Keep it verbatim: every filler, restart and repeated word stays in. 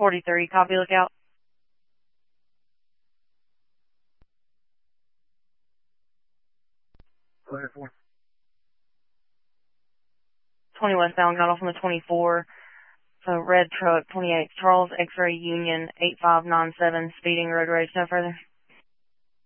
forty-three, copy, lookout. Clear four. twenty westbound, got off on the twenty-four. So red truck, twenty-eight, Charles X-Ray Union, eight five nine seven, speeding, road rage, no further.